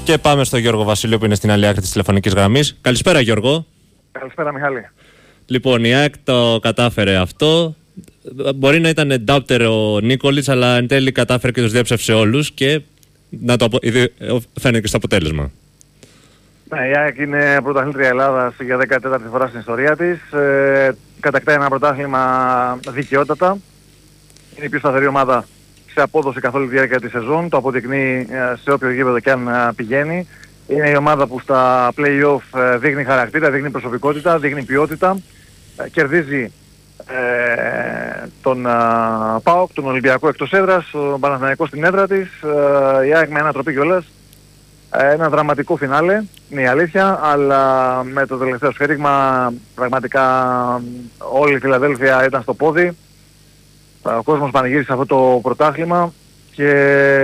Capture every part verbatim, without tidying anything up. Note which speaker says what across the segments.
Speaker 1: Και πάμε στο Γιώργο Βασιλείο που είναι στην άλλη άκρη της τηλεφωνικής γραμμής. Καλησπέρα, Γιώργο.
Speaker 2: Καλησπέρα, Μιχάλη.
Speaker 1: Λοιπόν, η ΑΕΚ το κατάφερε αυτό. Μπορεί να ήταν ντάπτερ ο Νίκολιτς, αλλά εν τέλει κατάφερε και τους διέψευσε όλους και να το απο... φαίνεται και στο αποτέλεσμα.
Speaker 2: Ναι, η ΑΕΚ είναι πρωταθλήτρια Ελλάδας για δέκατη τέταρτη φορά στην ιστορία της. Ε, κατακτάει ένα πρωτάθλημα δικαιότατα. Είναι η πιο σταθερή ομάδα σε απόδοση καθ' όλη τη διάρκεια της σεζόν. Το αποδεικνύει σε όποιο γήπεδο και αν πηγαίνει. Είναι η ομάδα που στα play-off δείχνει χαρακτήρα, δείχνει προσωπικότητα, δείχνει ποιότητα. Κερδίζει ε, τον uh, ΠΑΟΚ, τον Ολυμπιακό εκτός έδρας, τον Παναθηναϊκό στην έδρα της. Uh, η ΑΕΚ με ανατροπή κιόλας. Ένα δραματικό φινάλε, είναι η αλήθεια, αλλά με το τελευταίο σφύριγμα πραγματικά όλη η Φιλαδέλφια ήταν στο πόδι. Ο κόσμος πανηγύρισε αυτό το πρωτάθλημα και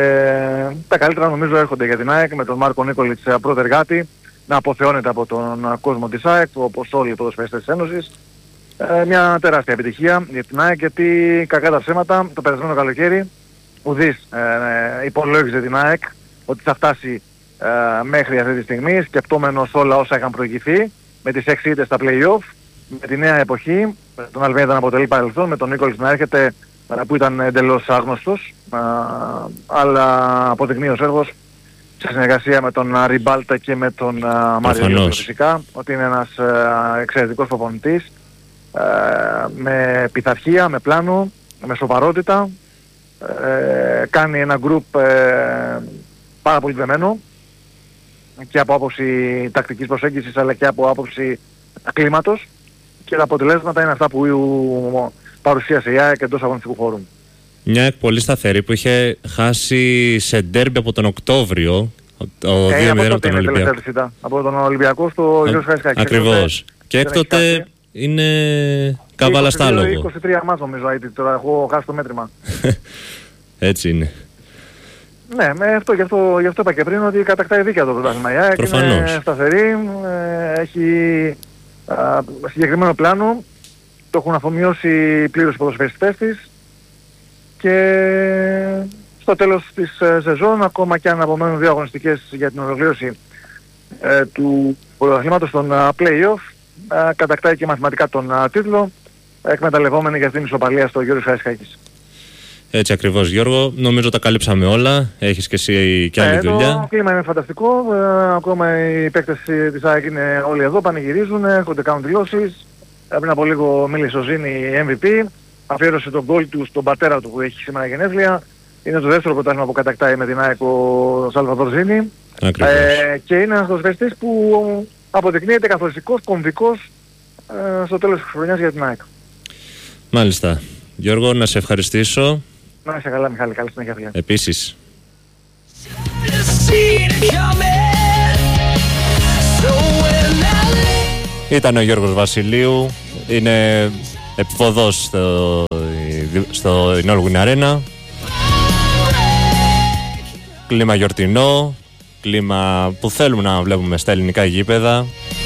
Speaker 2: τα καλύτερα νομίζω έρχονται για την ΑΕΚ με τον Μάρκο Νίκολιτς πρώτο εργάτη να αποθεώνεται από τον κόσμο της ΑΕΚ, όπως όλοι οι ποδοσφαιριστές της Ένωσης. Ε, μια τεράστια επιτυχία για την ΑΕΚ, γιατί κακά τα ψέματα το περασμένο καλοκαίρι ουδής ε, υπολόγιζε την ΑΕΚ ότι θα φτάσει ε, μέχρι αυτή τη στιγμή, σκεπτόμενος όλα όσα είχαν προηγηθεί με τις έξι ήττες στα play-off, με τη νέα εποχή, με τον Αλβέδα να αποτελεί παρελθόν, με τον Νίκολιτς να έρχεται που ήταν εντελώς άγνωστος, ε, αλλά αποδεικνύει ως έργος σε συνεργασία με τον Ριμπάλτα και με τον Μάριο φυσικά, ότι είναι ένας ε, εξαιρετικός προπονητής, ε, με πειθαρχία, με πλάνο, με σοβαρότητα, ε, κάνει ένα γκρουπ ε, πάρα πολύ δεμένο και από άποψη τακτικής προσέγγισης αλλά και από άποψη κλίματος, και τα αποτελέσματα είναι αυτά που παρουσίασε η ΑΕΚ εντός αγωνιστικού χώρου.
Speaker 1: Μια ΑΕΚ πολύ σταθερή που είχε χάσει σε ντέρμπι από τον Οκτώβριο. Το
Speaker 2: ε,
Speaker 1: δύο μηδέν
Speaker 2: από τον Ολυμπιακό. Από τον Ολυμπιακό στο Γιώργο Χαρισκάκη.
Speaker 1: Ακριβώς. Και έκτοτε είναι καβάλα στα άλογο.
Speaker 2: είκοσι τρία μάτς νομίζω, τώρα έχω χάσει το μέτρημα.
Speaker 1: Έτσι είναι.
Speaker 2: Ναι, με αυτό, γι, αυτό, γι' αυτό είπα και πριν ότι κατακτάει δίκαια το πρωτάθλημα. Η ΑΕΚ είναι σταθερή, έχει α, συγκεκριμένο πλάνο, το έχουν αφομοιώσει πλήρως οι ποδοσφαιριστές της και στο τέλος της ε, σεζόν, ακόμα και αν απομένουν δύο αγωνιστικές για την ολοκλήρωση ε, του πρωταθλήματος των uh, play-off, uh, κατακτάει και μαθηματικά τον uh, τίτλο, εκμεταλλευόμενη για την ισοπαλία στο Γιώργος Χαρισκάκης.
Speaker 1: Έτσι ακριβώς, Γιώργο. Νομίζω τα καλύψαμε όλα. Έχεις και εσύ και άλλη
Speaker 2: ε,
Speaker 1: δουλειά.
Speaker 2: Το κλίμα είναι φανταστικό. Ε, ακόμα οι παίκτες της ΑΕΚ είναι όλοι εδώ, πανηγυρίζουν, έρχονται, κάνουν δηλώσεις. Ε, πριν από λίγο μίλησε ο Ζήνη εμ βι πι. Αφιέρωσε τον γκολ του στον πατέρα του που έχει σήμερα γενέθλια. Είναι το δεύτερο πρωτάθλημα που κατακτάει με την ΑΕΚ ο Σαλβαδόρ Ζήνη. Ε, και είναι ένας ποδοσφαιριστής που αποδεικνύεται καθοριστικός, κομβικός ε, στο τέλος της χρονιάς για την ΑΕΚ.
Speaker 1: Μάλιστα. Γιώργο, να σε ευχαριστήσω.
Speaker 2: Να είσαι καλά, Μιχάλη. Καλή συνέχεια, φίλε.
Speaker 1: Επίσης. Ήταν ο Γιώργος Βασιλείου. Είναι επιποδός στο, στο Ινόλγουιν Αρένα. Κλίμα γιορτινό. Κλίμα που θέλουμε να βλέπουμε στα ελληνικά γήπεδα.